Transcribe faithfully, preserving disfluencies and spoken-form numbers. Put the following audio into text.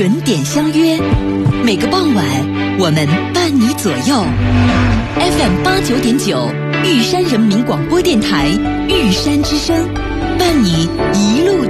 准点相约，每个傍晚我们伴你左右。F M 八九点九，玉山人民广播电台玉山之声，伴你一路